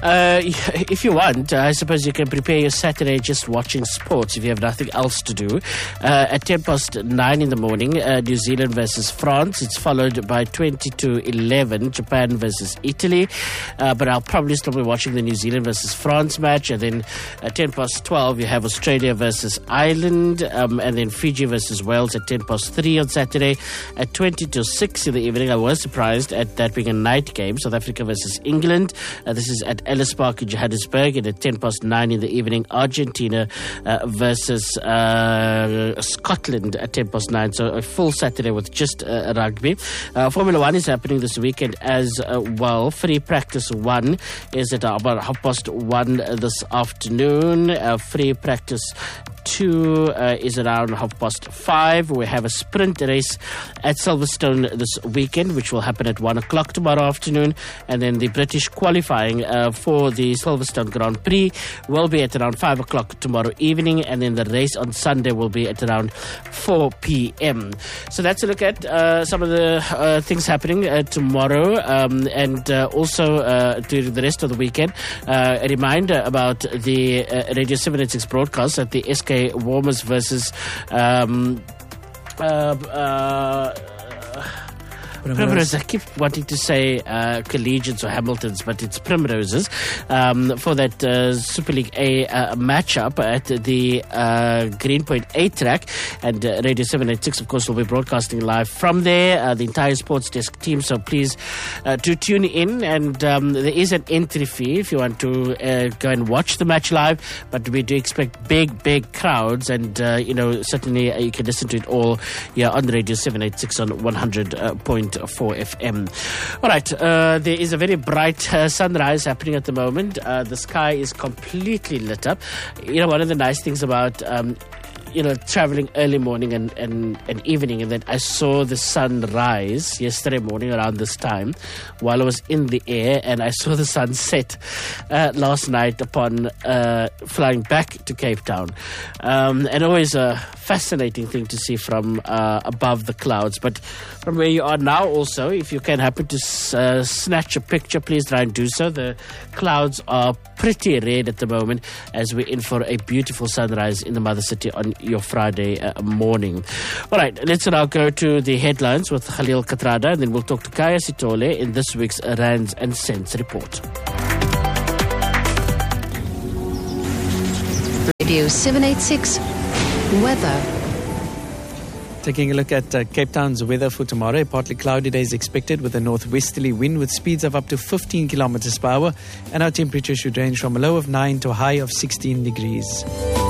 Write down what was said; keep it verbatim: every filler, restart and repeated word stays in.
Uh, if you want, uh, I suppose you can prepare your Saturday just watching sports if you have nothing else to do. Uh, at ten past nine in the morning, uh, New Zealand versus France. It's followed by twenty to eleven, Japan versus Italy. Uh, but I'll probably still be watching the New Zealand versus France match. And then at ten past twelve, you have Australia versus Ireland. Um, and then Fiji versus Wales at ten past three on Saturday. At twenty to six in the evening, I was surprised at that being a night game. South Africa versus England. Uh, this is at Ellis Park in Johannesburg. And at ten past nine in the evening, Argentina uh, versus uh, Scotland at ten past nine. So a full Saturday with just uh, rugby. Uh, Formula One is happening this weekend as uh, well. Free practice one is at about half past one this afternoon. Uh, free practice two uh, is around half past five. We have a sprint race at Silverstone this weekend, which will happen at one o'clock tomorrow afternoon. And then the British qualifying uh, for the Silverstone Grand Prix will be at around five o'clock tomorrow evening. And then the race on Sunday will be at around four p.m. So that's a look at uh, some of the uh, things happening uh, tomorrow um, and uh, also uh, during the rest of the weekend. Uh, a reminder about the uh, Radio seven eighty-six broadcast at the S K Warmers versus um, uh, uh, Primroses. I keep wanting to say uh, Collegians or Hamiltons, but it's Primroses um, for that uh, Super League A uh, matchup at the uh, Greenpoint A track. And uh, Radio seven eighty-six, of course, will be broadcasting live from there. Uh, the entire sports desk team. So please uh, do tune in. And um, there is an entry fee if you want to uh, go and watch the match live. But we do expect big, big crowds. And, uh, you know, certainly uh, you can listen to it all here on Radio seven eighty-six on one hundred point four F M. All right, uh, there is a very bright uh, sunrise happening at the moment. Uh, the sky is completely lit up. You know, one of the nice things about um, you know, traveling early morning and, and, and evening, and that I saw the sun rise yesterday morning around this time while I was in the air, and I saw the sun set uh, last night upon uh, flying back to Cape Town. Um, and always a fascinating thing to see from uh, above the clouds. But from where you are now also, if you can happen to uh, snatch a picture, please try and do so. The clouds are pretty red at the moment as we're in for a beautiful sunrise in the mother city on your Friday uh, morning. All right, let's now go to the headlines with Khalil Katrada, and then we'll talk to Kaya Sitole in this week's Rands and Cents report. Radio seven eighty-six weather. Taking a look at uh, Cape Town's weather for tomorrow. A partly cloudy day is expected with a northwesterly wind with speeds of up to fifteen kilometers per hour, and our temperature should range from a low of nine to a high of sixteen degrees.